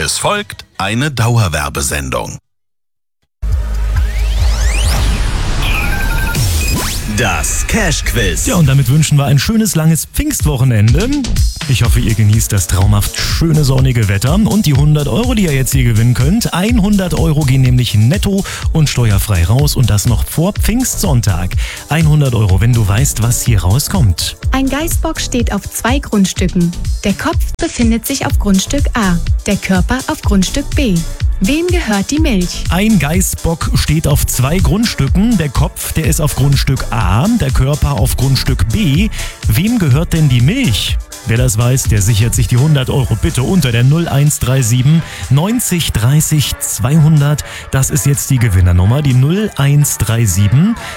Es folgt eine Dauerwerbesendung. Das Cash-Quiz. Ja, und damit wünschen wir ein schönes, langes Pfingstwochenende. Ich hoffe, ihr genießt das traumhaft schöne, sonnige Wetter und die 100 Euro, die ihr jetzt hier gewinnen könnt. 100 Euro gehen nämlich netto und steuerfrei raus und das noch vor Pfingstsonntag. 100 Euro, wenn du weißt, was hier rauskommt. Ein Geißbock steht auf 2 Grundstücken. Der Kopf befindet sich auf Grundstück A, der Körper auf Grundstück B. Wem gehört die Milch? Ein Geißbock steht auf 2 Grundstücken. Der Kopf, der ist auf Grundstück A, der Körper auf Grundstück B. Wem gehört denn die Milch? Wer das weiß, der sichert sich die 100 Euro bitte unter der 0137 90 30 200. Das ist jetzt die Gewinnernummer, die 0137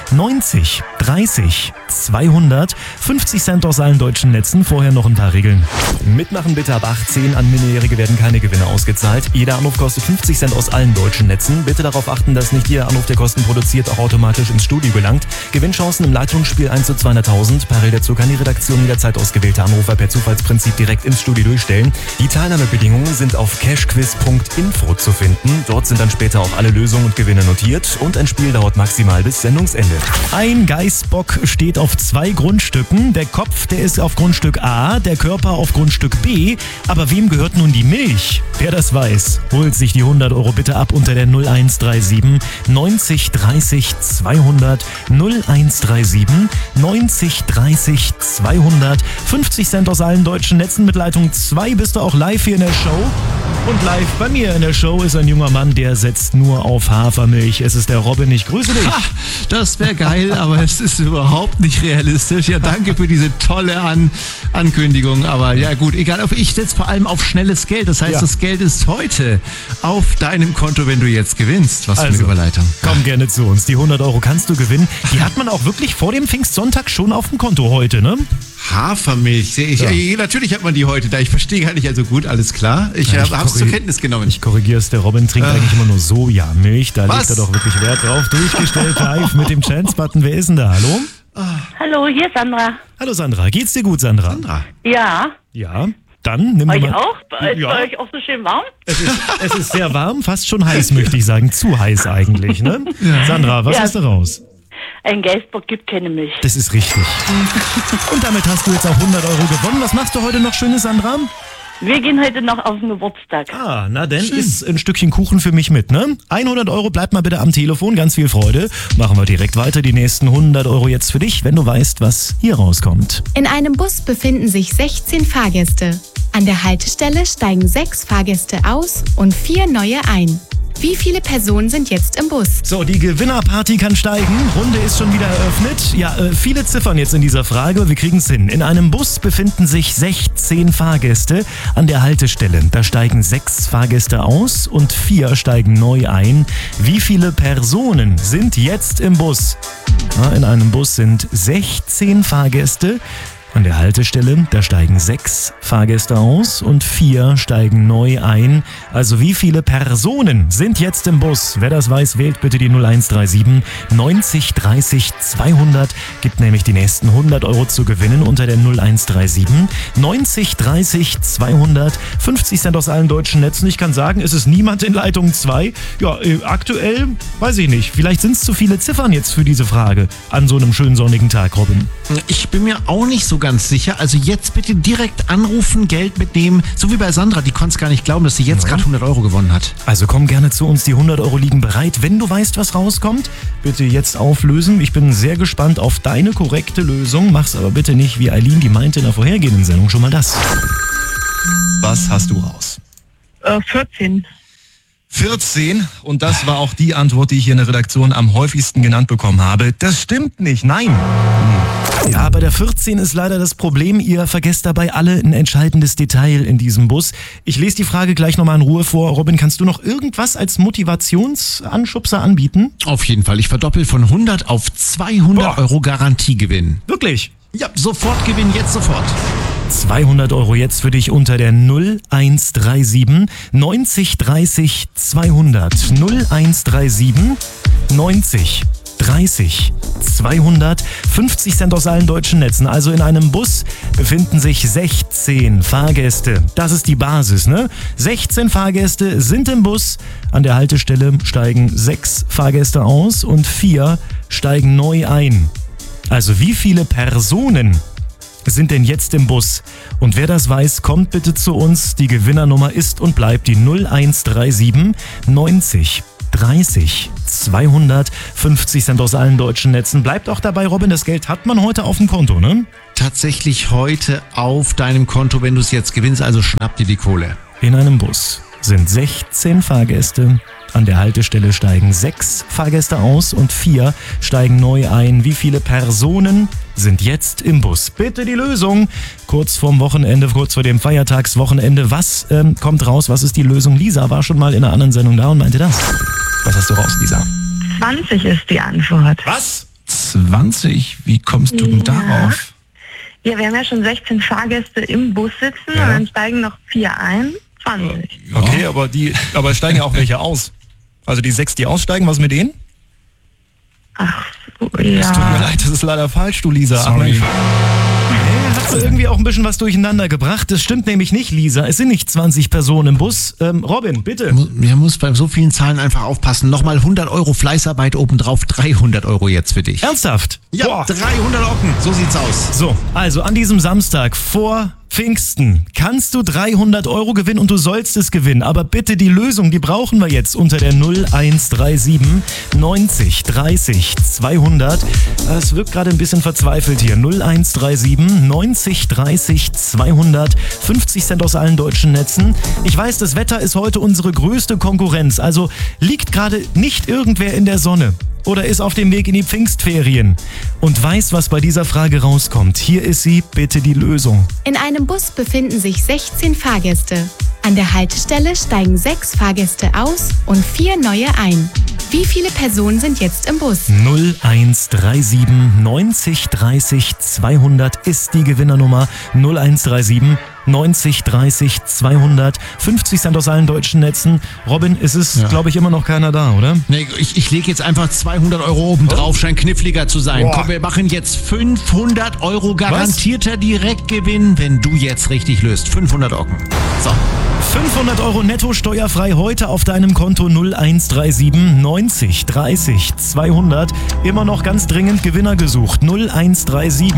90 30 200. 50 Cent aus allen deutschen Netzen. Vorher noch ein paar Regeln. Mitmachen bitte ab 18. An Minderjährige werden keine Gewinne ausgezahlt. Jeder Anruf kostet 50 Cent aus allen deutschen Netzen. Bitte darauf achten, dass nicht jeder Anruf, der Kosten produziert, auch automatisch ins Studio gelangt. Gewinnchancen im Leitungsspiel 1 zu 200.000. Parallel dazu kann die Redaktion jederzeit ausgewählte Anrufer per Zufallsprinzip direkt ins Studio durchstellen. Die Teilnahmebedingungen sind auf cashquiz.info zu finden. Dort sind dann später auch alle Lösungen und Gewinne notiert und ein Spiel dauert maximal bis Sendungsende. Ein Geißbock steht auf 2 Grundstücken. Der Kopf, der ist auf Grundstück A, der Körper auf Grundstück B. Aber wem gehört nun die Milch? Wer das weiß, holt sich die 100 Euro bitte ab unter der 0137 90 30 200. 0137 90 30 200. 50 Cent aus allen deutschen Netzen. Mit Leitung 2 bist du auch live hier in der Show. Und live bei mir in der Show ist ein junger Mann, der setzt nur auf Hafermilch. Es ist der Robin, ich grüße dich. Ha, das wäre geil, aber es ist überhaupt nicht realistisch. Ja, danke für diese tolle Ankündigung. Aber ja gut, egal. Ich setze vor allem auf schnelles Geld. Das heißt, Das Geld ist heute auf deinem Konto, wenn du jetzt gewinnst. Was für eine Überleitung. Komm gerne zu uns. Die 100 Euro kannst du gewinnen. Die hat man auch wirklich vor dem Pfingstsonntag schon auf dem Konto heute, ne? Hafermilch, sehe ich. Ja. Natürlich hat man die heute da. Ich verstehe gar nicht, also gut, alles klar. Ich habe es zur Kenntnis genommen. Ich korrigiere es, der Robin trinkt eigentlich immer nur Sojamilch. Da legt er doch wirklich Wert drauf. Durchgestellt live mit dem Chance-Button. Wer ist denn da? Hallo? Hallo, hier ist Sandra. Hallo Sandra, geht's dir gut, Sandra? Ja. Ja, dann nimm Euch mal. auch? Ist bei euch auch so schön warm? Es ist sehr warm, fast schon heiß, möchte ich sagen. Zu heiß eigentlich, ne? Ja. Sandra, was hast du raus? Ein Geißbock gibt keine Milch. Das ist richtig. Und damit hast du jetzt auch 100 Euro gewonnen. Was machst du heute noch Schönes, Sandra? Wir gehen heute noch auf den Geburtstag. Ah, na denn, ist ein Stückchen Kuchen für mich mit, ne? 100 Euro, bleib mal bitte am Telefon, ganz viel Freude. Machen wir direkt weiter, die nächsten 100 Euro jetzt für dich, wenn du weißt, was hier rauskommt. In einem Bus befinden sich 16 Fahrgäste. An der Haltestelle steigen 6 Fahrgäste aus und 4 neue ein. Wie viele Personen sind jetzt im Bus? So, die Gewinnerparty kann steigen. Runde ist schon wieder eröffnet. Ja, viele Ziffern jetzt in dieser Frage. Wir kriegen es hin. In einem Bus befinden sich 16 Fahrgäste an der Haltestelle. Da steigen 6 Fahrgäste aus und 4 steigen neu ein. Wie viele Personen sind jetzt im Bus? Ja, in einem Bus sind 16 Fahrgäste. An der Haltestelle, da steigen 6 Fahrgäste aus und 4 steigen neu ein. Also wie viele Personen sind jetzt im Bus? Wer das weiß, wählt bitte die 0137 90 30 200. Gibt nämlich die nächsten 100 Euro zu gewinnen unter der 0137 90 30 200. 50 Cent aus allen deutschen Netzen. Ich kann sagen, es ist niemand in Leitung 2. Ja, aktuell, weiß ich nicht. Vielleicht sind es zu viele Ziffern jetzt für diese Frage an so einem schönen sonnigen Tag, Robin. Ich bin mir auch nicht so ganz sicher. Also jetzt bitte direkt anrufen, Geld mitnehmen. So wie bei Sandra, die konnte es gar nicht glauben, dass sie jetzt gerade 100 Euro gewonnen hat. Also komm gerne zu uns, die 100 Euro liegen bereit. Wenn du weißt, was rauskommt, bitte jetzt auflösen. Ich bin sehr gespannt auf deine korrekte Lösung. Mach's aber bitte nicht wie Eileen, die meinte in der vorhergehenden Sendung schon mal das. Was hast du raus? 14. 14 und das war auch die Antwort, die ich hier in der Redaktion am häufigsten genannt bekommen habe. Das stimmt nicht, nein. Ja, bei der 14 ist leider das Problem, ihr vergesst dabei alle ein entscheidendes Detail in diesem Bus. Ich lese die Frage gleich nochmal in Ruhe vor. Robin, kannst du noch irgendwas als Motivationsanschubser anbieten? Auf jeden Fall, ich verdoppel von 100 auf 200 Euro Garantiegewinn. Wirklich? Ja, sofort Gewinn, jetzt sofort. 200 Euro jetzt für dich unter der 0137 90 30 200. 0137 90 30, 200, 50 Cent aus allen deutschen Netzen. Also in einem Bus befinden sich 16 Fahrgäste. Das ist die Basis, ne? 16 Fahrgäste sind im Bus. An der Haltestelle steigen 6 Fahrgäste aus und 4 steigen neu ein. Also wie viele Personen sind denn jetzt im Bus? Und wer das weiß, kommt bitte zu uns. Die Gewinnernummer ist und bleibt die 0137 90 30 200, 50 Cent aus allen deutschen Netzen. Bleibt auch dabei, Robin, das Geld hat man heute auf dem Konto, ne? Tatsächlich heute auf deinem Konto, wenn du es jetzt gewinnst, also schnapp dir die Kohle. In einem Bus sind 16 Fahrgäste. An der Haltestelle steigen 6 Fahrgäste aus und 4 steigen neu ein. Wie viele Personen sind jetzt im Bus? Bitte die Lösung. Kurz vorm Wochenende, kurz vor dem Feiertagswochenende. Was kommt raus? Was ist die Lösung? Lisa war schon mal in einer anderen Sendung da und meinte das. Was hast du raus, Lisa? 20 ist die Antwort. Was? 20? Wie kommst du denn darauf? Ja, wir haben ja schon 16 Fahrgäste im Bus sitzen und dann steigen noch 4 ein. 20. Okay, aber steigen ja auch welche aus. Also die 6, die aussteigen, was mit denen? Ach so, Es tut mir ja. leid, das ist leider falsch, du Lisa. Sorry. Hast du irgendwie auch ein bisschen was durcheinander gebracht? Das stimmt nämlich nicht, Lisa. Es sind nicht 20 Personen im Bus. Robin, bitte. Man muss bei so vielen Zahlen einfach aufpassen. Nochmal 100 Euro Fleißarbeit obendrauf, 300 Euro jetzt für dich. Ernsthaft? Ja, Boah. 300 Ocken, so sieht's aus. So, also an diesem Samstag vor Pfingsten kannst du 300 Euro gewinnen und du sollst es gewinnen. Aber bitte die Lösung, die brauchen wir jetzt unter der 0137 90 30 200. Es wirkt gerade ein bisschen verzweifelt hier. 0137 90 30 200. 50 Cent aus allen deutschen Netzen. Ich weiß, das Wetter ist heute unsere größte Konkurrenz. Also liegt gerade nicht irgendwer in der Sonne oder ist auf dem Weg in die Pfingstferien und weiß, was bei dieser Frage rauskommt. Hier ist sie, bitte die Lösung. In einem Bus befinden sich 16 Fahrgäste. An der Haltestelle steigen 6 Fahrgäste aus und 4 neue ein. Wie viele Personen sind jetzt im Bus? 0137 90 30 200 ist die Gewinnernummer. 0137 90 30 200. 50 Cent aus allen deutschen Netzen. Robin, ist es, glaube ich, immer noch keiner da, oder? Nee, ich lege jetzt einfach 200 Euro oben drauf, scheint kniffliger zu sein. Boah. Komm, wir machen jetzt 500 Euro garantierter Direktgewinn, wenn du jetzt richtig löst. 500 Ocken. So. 500 Euro netto steuerfrei heute auf deinem Konto 0137 90 30 200. Immer noch ganz dringend Gewinner gesucht. 0137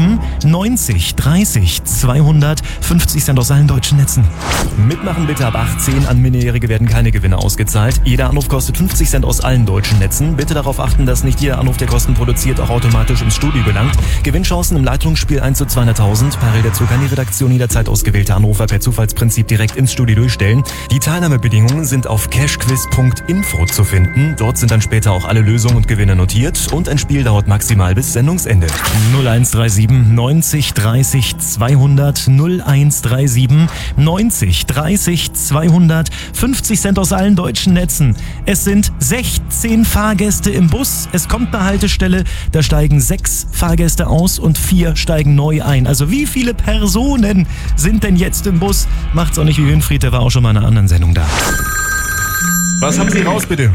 90 30 200. 50 Cent aus allen deutschen Netzen. Mitmachen bitte ab 18. An Minderjährige werden keine Gewinne ausgezahlt. Jeder Anruf kostet 50 Cent aus allen deutschen Netzen. Bitte darauf achten, dass nicht jeder Anruf, der Kosten produziert, auch automatisch ins Studio gelangt. Gewinnchancen im Leitungsspiel 1 zu 200.000. Parallel dazu kann die Redaktion jederzeit ausgewählte Anrufer per Zufallsprinzip direkt ins Studio durchstellen. Die Teilnahmebedingungen sind auf cashquiz.info zu finden. Dort sind dann später auch alle Lösungen und Gewinne notiert und ein Spiel dauert maximal bis Sendungsende. 0137 90 30 200 0137 90 30 200 50 Cent aus allen deutschen Netzen. Es sind 16 Fahrgäste im Bus. Es kommt eine Haltestelle, da steigen 6 Fahrgäste aus und 4 steigen neu ein. Also wie viele Personen sind denn jetzt im Bus? Macht's auch nicht wie Hünfried, der war auch schon mal in einer anderen Sendung da. Was haben Sie raus, bitte?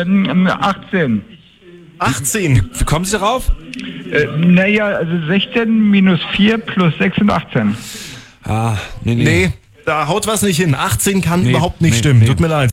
18. 18. Wie kommen Sie darauf? Naja, also 16 minus 4 plus 6 sind 18. Ah, Nee, da haut was nicht hin. 18 kann überhaupt nicht stimmen. Tut mir leid.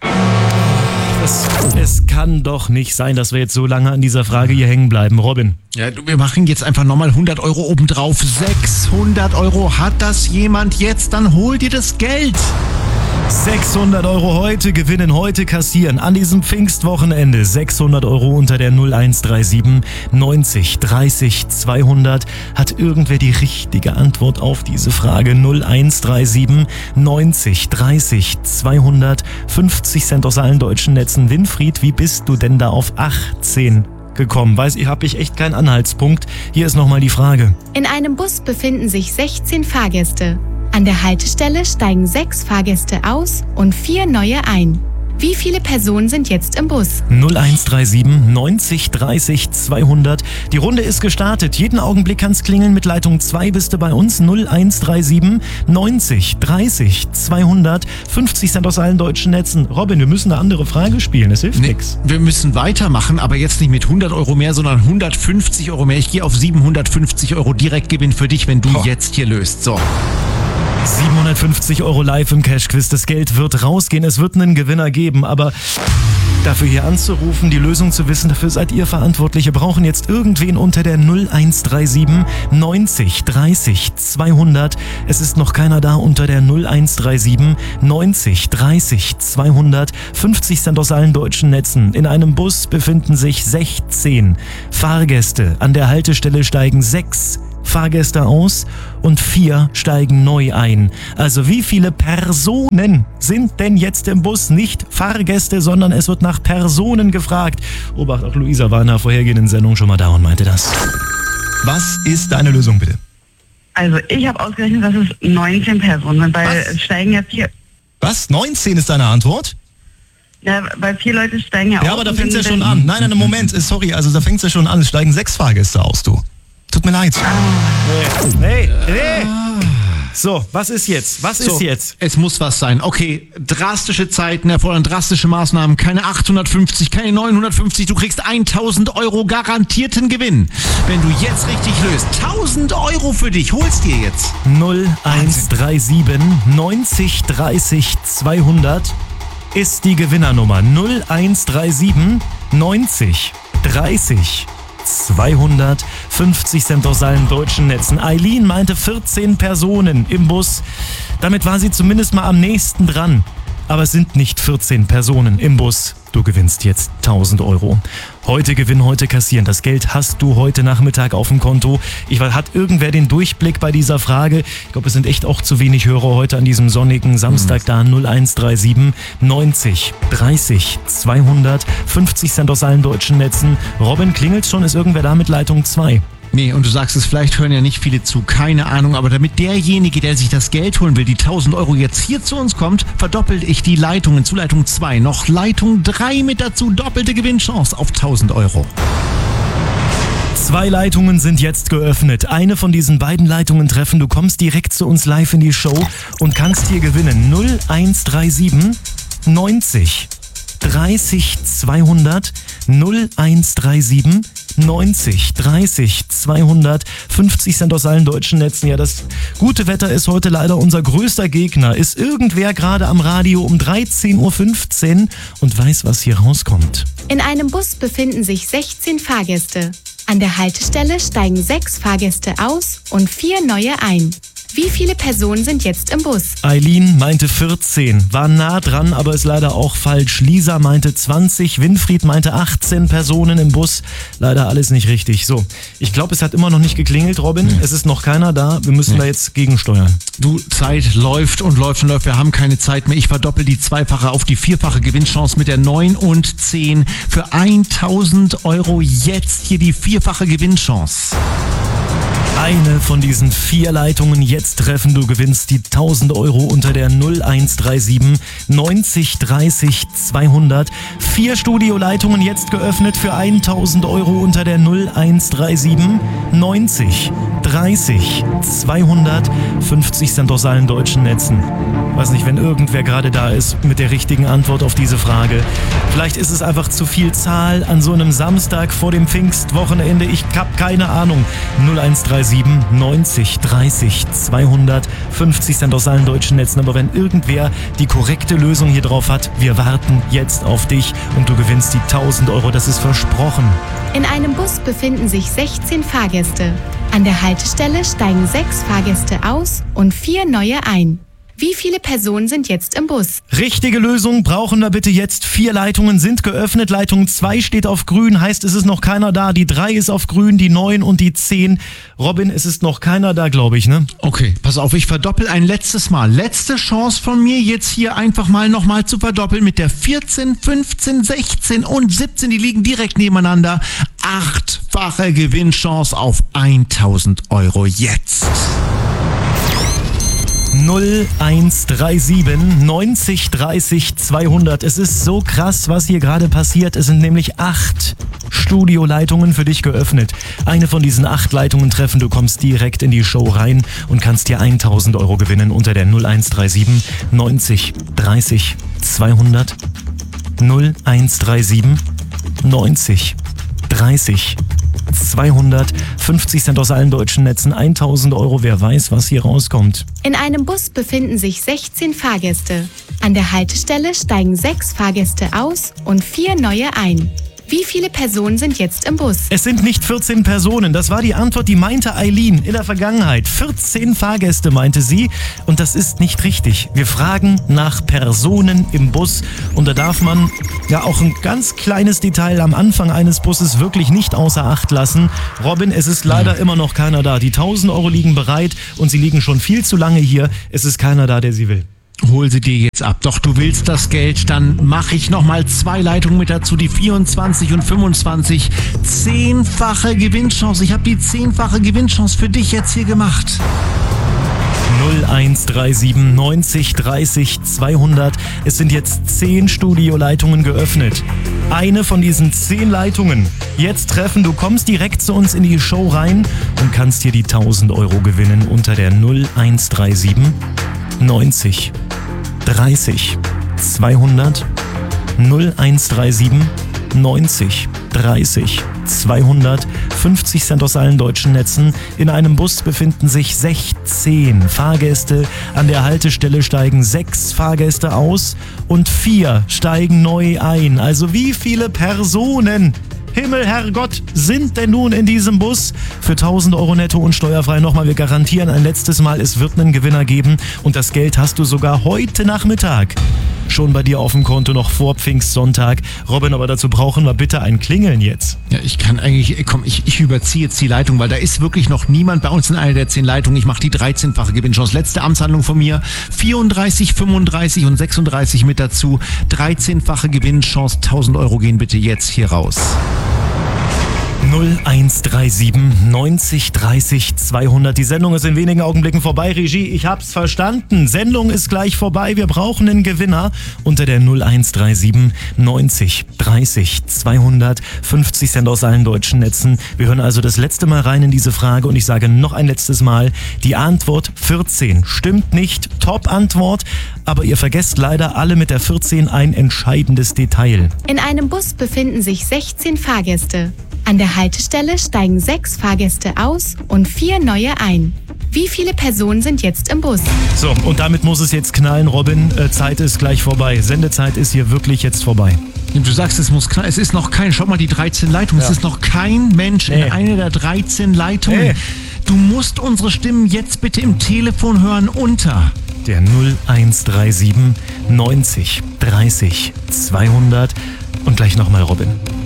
Es kann doch nicht sein, dass wir jetzt so lange an dieser Frage hier hängen bleiben. Robin. Ja, wir machen jetzt einfach nochmal 100 Euro obendrauf. 600 Euro. Hat das jemand jetzt? Dann hol dir das Geld. 600 Euro heute gewinnen, heute kassieren. An diesem Pfingstwochenende 600 Euro unter der 0137 90 30 200. Hat irgendwer die richtige Antwort auf diese Frage? 0137 90 30 200. 50 Cent aus allen deutschen Netzen. Winfried, wie bist du denn da auf 18 gekommen? Weiß ich, habe ich echt keinen Anhaltspunkt. Hier ist nochmal die Frage. In einem Bus befinden sich 16 Fahrgäste. An der Haltestelle steigen 6 Fahrgäste aus und 4 neue ein. Wie viele Personen sind jetzt im Bus? 0137 90 30 200. Die Runde ist gestartet. Jeden Augenblick kann's klingeln. Mit Leitung 2 bist du bei uns. 0137 90 30 200. 50 Cent aus allen deutschen Netzen. Robin, wir müssen eine andere Frage spielen. Es hilft nichts. Wir müssen weitermachen, aber jetzt nicht mit 100 Euro mehr, sondern 150 Euro mehr. Ich gehe auf 750 Euro Direktgewinn für dich, wenn du jetzt hier löst. So. 750 Euro live im Cash-Quiz. Das Geld wird rausgehen. Es wird einen Gewinner geben, aber dafür hier anzurufen, die Lösung zu wissen, dafür seid ihr verantwortlich. Wir brauchen jetzt irgendwen unter der 0137 90 30 200. Es ist noch keiner da unter der 0137 90 30 200. 50 Cent aus allen deutschen Netzen. In einem Bus befinden sich 16 Fahrgäste. An der Haltestelle steigen 6 Fahrgäste aus und 4 steigen neu ein. Also wie viele Personen sind denn jetzt im Bus? Nicht Fahrgäste, sondern es wird nach Personen gefragt. Obacht, auch Luisa war in der vorhergehenden Sendung schon mal da und meinte das. Was ist deine Lösung, bitte? Also ich habe ausgerechnet, dass es 19 Personen sind, weil es steigen ja 4. Was? 19 ist deine Antwort? Ja, weil 4 Leute steigen ja aus. Ja, aber da fängt es ja schon an. Nein, Moment, sorry, also da fängt es ja schon an. Es steigen 6 Fahrgäste aus, du. Tut mir leid. Hey. So, was ist jetzt? Ist jetzt? Es muss was sein. Okay, drastische Zeiten erfordern drastische Maßnahmen. Keine 850, keine 950. Du kriegst 1000 Euro garantierten Gewinn. Wenn du jetzt richtig löst. 1000 Euro für dich. Holst dir jetzt. 0137 90 30 200 ist die Gewinnernummer. 0137 90 30 200. 50 Cent aus allen deutschen Netzen. Eileen meinte 14 Personen im Bus. Damit war sie zumindest mal am nächsten dran. Aber es sind nicht 14 Personen im Bus. Du gewinnst jetzt 1000 Euro. Heute gewinnen, heute kassieren. Das Geld hast du heute Nachmittag auf dem Konto. Hat irgendwer den Durchblick bei dieser Frage? Ich glaube, es sind echt auch zu wenig Hörer heute an diesem sonnigen Samstag da. 0137 90 30 200. 50 Cent aus allen deutschen Netzen. Robin, klingelt's schon? Ist irgendwer da mit Leitung 2? Nee, und du sagst es, vielleicht hören ja nicht viele zu, keine Ahnung, aber damit derjenige, der sich das Geld holen will, die 1000 Euro jetzt hier zu uns kommt, verdoppelt ich die Leitungen zu Leitung 2, noch Leitung 3 mit dazu, doppelte Gewinnchance auf 1000 Euro. 2 Leitungen sind jetzt geöffnet. Eine von diesen beiden Leitungen treffen. Du kommst direkt zu uns live in die Show und kannst hier gewinnen. 0137 90 30 200 0137 90 30 200. 50 Cent aus allen deutschen Netzen. Ja, das gute Wetter ist heute leider unser größter Gegner. Ist irgendwer gerade am Radio um 13.15 Uhr und weiß, was hier rauskommt? In einem Bus befinden sich 16 Fahrgäste. An der Haltestelle steigen 6 Fahrgäste aus und 4 neue ein. Wie viele Personen sind jetzt im Bus? Eileen meinte 14, war nah dran, aber ist leider auch falsch. Lisa meinte 20, Winfried meinte 18 Personen im Bus. Leider alles nicht richtig. So, ich glaube, es hat immer noch nicht geklingelt, Robin. Es ist noch keiner da. Wir müssen da jetzt gegensteuern. Du, Zeit läuft und läuft und läuft. Wir haben keine Zeit mehr. Ich verdoppel die zweifache auf die vierfache Gewinnchance mit der 9 und 10 für 1000 Euro. Jetzt hier die vierfache Gewinnchance. Eine von diesen 4 Leitungen jetzt treffen. Du gewinnst die 1000 Euro unter der 0137 90 30 200. 4 Studioleitungen jetzt geöffnet für 1000 Euro unter der 0137 90 30 200. 50 Cent aus allen deutschen Netzen. Weiß nicht, wenn irgendwer gerade da ist mit der richtigen Antwort auf diese Frage. Vielleicht ist es einfach zu viel Zahl an so einem Samstag vor dem Pfingstwochenende. Ich hab keine Ahnung. 0137 90 30 200. 50 Cent aus allen deutschen Netzen. Aber wenn irgendwer die korrekte Lösung hier drauf hat, wir warten jetzt auf dich und du gewinnst die 1000 Euro. Das ist versprochen. In einem Bus befinden sich 16 Fahrgäste. An der Haltestelle steigen 6 Fahrgäste aus und 4 neue ein. Wie viele Personen sind jetzt im Bus? Richtige Lösung brauchen wir bitte jetzt. 4 Leitungen sind geöffnet. Leitung 2 steht auf grün, heißt es ist noch keiner da. Die 3 ist auf grün, die 9 und die 10. Robin, es ist noch keiner da, glaube ich, ne? Okay, pass auf, ich verdoppel ein letztes Mal. Letzte Chance von mir, jetzt hier einfach mal nochmal zu verdoppeln mit der 14, 15, 16 und 17. Die liegen direkt nebeneinander. 8-fache Gewinnchance auf 1000 Euro jetzt. 0137 90 30 200. Es ist so krass, was hier gerade passiert. Es sind nämlich 8 Studioleitungen für dich geöffnet. Eine von diesen 8 Leitungen treffen, du kommst direkt in die Show rein und kannst dir 1000 Euro gewinnen unter der 0137 90 30 200. 0137 90 30 200, 50 Cent aus allen deutschen Netzen, 1000 Euro, wer weiß, was hier rauskommt. In einem Bus befinden sich 16 Fahrgäste. An der Haltestelle steigen 6 Fahrgäste aus und 4 neue ein. Wie viele Personen sind jetzt im Bus? Es sind nicht 14 Personen, das war die Antwort, die meinte Eileen in der Vergangenheit. 14 Fahrgäste meinte sie und das ist nicht richtig. Wir fragen nach Personen im Bus und da darf man ja auch ein ganz kleines Detail am Anfang eines Busses wirklich nicht außer Acht lassen. Robin, es ist leider immer noch keiner da. Die 1000 Euro liegen bereit und sie liegen schon viel zu lange hier. Es ist keiner da, der sie will. Hol sie dir jetzt ab. Doch du willst das Geld, dann mache ich nochmal 2 Leitungen mit dazu, die 24 und 25. 10-fache Gewinnchance. Ich habe die 10-fache Gewinnchance für dich jetzt hier gemacht. 0137 90 30 200. Es sind jetzt 10 Studioleitungen geöffnet. Eine von diesen 10 Leitungen jetzt treffen. Du kommst direkt zu uns in die Show rein und kannst dir die 1000 Euro gewinnen unter der 0137 90 30 200. 0137 90 30 200, 50 Cent aus allen deutschen Netzen. In einem Bus befinden sich 16 Fahrgäste. An der Haltestelle steigen 6 Fahrgäste aus und 4 steigen neu ein. Also wie viele Personen, Himmel, Herrgott, sind denn nun in diesem Bus? Für 1000 Euro netto und steuerfrei nochmal, wir garantieren ein letztes Mal, es wird einen Gewinner geben und das Geld hast du sogar heute Nachmittag schon bei dir auf dem Konto, noch vor Pfingstsonntag. Robin, aber dazu brauchen wir bitte ein Klingeln jetzt. Ja, ich kann eigentlich, komm, ich überziehe jetzt die Leitung, weil da ist wirklich noch niemand bei uns in einer der 10 Leitungen. Ich mache die 13-fache Gewinnchance. Letzte Amtshandlung von mir, 34, 35 und 36 mit dazu. 13-fache Gewinnchance, 1000 Euro gehen bitte jetzt hier raus. 0137 90 30 200. Die Sendung ist in wenigen Augenblicken vorbei. Regie, ich hab's verstanden. Sendung ist gleich vorbei. Wir brauchen einen Gewinner unter der 0137 90 30 200. 50 Cent aus allen deutschen Netzen. Wir hören also das letzte Mal rein in diese Frage und ich sage noch ein letztes Mal, die Antwort 14 stimmt nicht. Top-Antwort, aber ihr vergesst leider alle mit der 14 ein entscheidendes Detail. In einem Bus befinden sich 16 Fahrgäste. An der Haltestelle steigen 6 Fahrgäste aus und 4 neue ein. Wie viele Personen sind jetzt im Bus? So, und damit muss es jetzt knallen, Robin. Zeit ist gleich vorbei. Sendezeit ist hier wirklich jetzt vorbei. Du sagst, es muss knallen. Es ist noch kein, schau mal die 13 Leitungen. Ja. Es ist noch kein Mensch in einer der 13 Leitungen. Nee. Du musst unsere Stimmen jetzt bitte im Telefon hören unter der 0137 90 30 200 und gleich nochmal, Robin.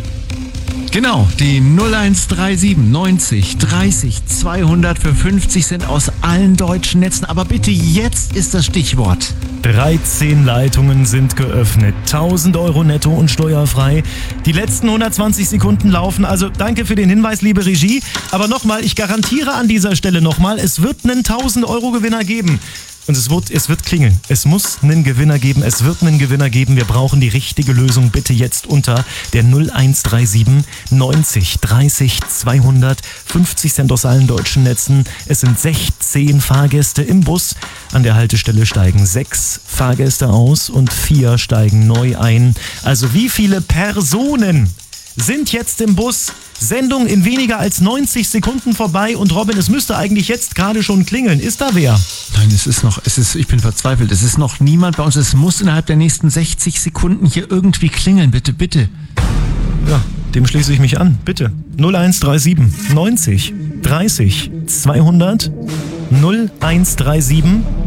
Genau, die 0137 90 30 200 für 50 Cent aus allen deutschen Netzen. Aber bitte, jetzt ist das Stichwort. 13 Leitungen sind geöffnet. 1000 Euro netto und steuerfrei. Die letzten 120 Sekunden laufen. Also danke für den Hinweis, liebe Regie. Aber nochmal, ich garantiere an dieser Stelle nochmal, es wird einen 1000 Euro Gewinner geben. Und es wird klingeln. Es muss einen Gewinner geben. Es wird einen Gewinner geben. Wir brauchen die richtige Lösung. Bitte jetzt unter der 0137 90 30 200. 50 Cent aus allen deutschen Netzen. Es sind 16 Fahrgäste im Bus. An der Haltestelle steigen 6 Fahrgäste aus und 4 steigen neu ein. Also wie viele Personen sind jetzt im Bus? Sendung in weniger als 90 Sekunden vorbei und Robin, es müsste eigentlich jetzt gerade schon klingeln. Ist da wer? Nein, ich bin verzweifelt. Es ist noch niemand bei uns. Es muss innerhalb der nächsten 60 Sekunden hier irgendwie klingeln. Bitte, bitte. Ja, dem schließe ich mich an. Bitte. 0137 90 30 200. 0137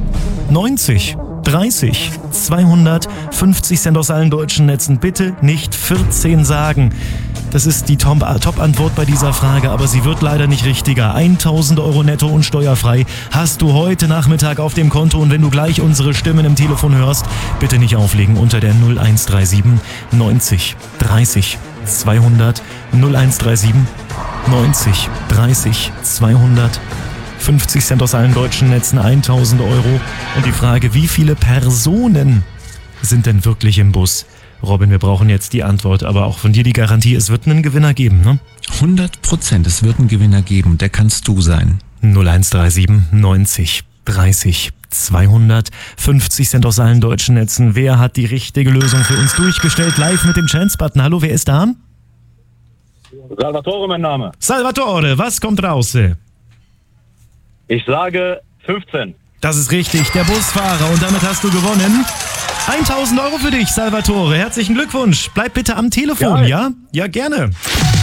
90 30 200. 50 Cent aus allen deutschen Netzen. Bitte nicht 14 sagen. Das ist die Top-Antwort bei dieser Frage, aber sie wird leider nicht richtiger. 1000 Euro netto und steuerfrei hast du heute Nachmittag auf dem Konto und wenn du gleich unsere Stimmen im Telefon hörst, bitte nicht auflegen unter der 0137 90 30 200. 0137 90 30 200. 50 Cent aus allen deutschen Netzen, 1000 Euro. Und die Frage, wie viele Personen sind denn wirklich im Bus? Robin, wir brauchen jetzt die Antwort, aber auch von dir die Garantie, es wird einen Gewinner geben, ne? 100%, es wird einen Gewinner geben, der kannst du sein. 0137 90 30 200, 50 Cent aus allen deutschen Netzen. Wer hat die richtige Lösung für uns durchgestellt? Live mit dem Chance-Button. Hallo, wer ist da? Salvatore, mein Name. Salvatore, was kommt raus? Ich sage 15. Das ist richtig, der Busfahrer. Und damit hast du gewonnen. 1000 Euro für dich, Salvatore. Herzlichen Glückwunsch. Bleib bitte am Telefon, ja? Ja, gerne.